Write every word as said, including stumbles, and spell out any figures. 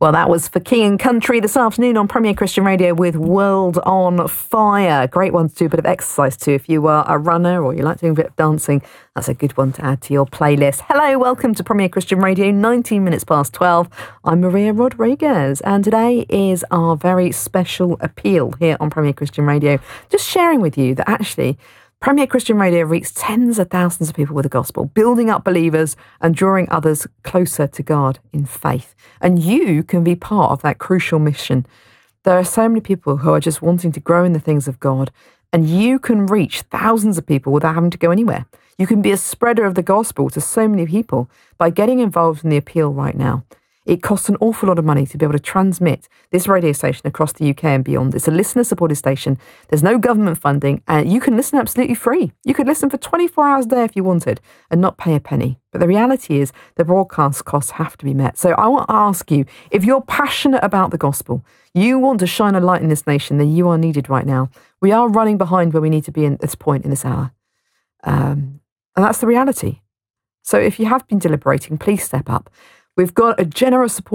Well, that was for King and Country this afternoon on Premier Christian Radio with World on Fire. Great one to do a bit of exercise to. If you are a runner or you like doing a bit of dancing, that's a good one to add to your playlist. Hello, welcome to Premier Christian Radio, nineteen minutes past twelve. I'm Maria Rodriguez, and today is our very special appeal here on Premier Christian Radio. Just sharing with you that actually Premier Christian Radio reaches tens of thousands of people with the gospel, building up believers and drawing others closer to God in faith. And you can be part of that crucial mission. There are so many people who are just wanting to grow in the things of God, and you can reach thousands of people without having to go anywhere. You can be a spreader of the gospel to so many people by getting involved in the appeal right now. It costs an awful lot of money to be able to transmit this radio station across the U K and beyond. It's a listener-supported station. There's no government funding, and you can listen absolutely free. You could listen for twenty-four hours a day if you wanted and not pay a penny. But the reality is the broadcast costs have to be met. So I want to ask you, if you're passionate about the gospel, you want to shine a light in this nation, then you are needed right now. We are running behind where we need to be at this point in this hour. Um, and that's the reality. So if you have been deliberating, please step up. We've got a generous support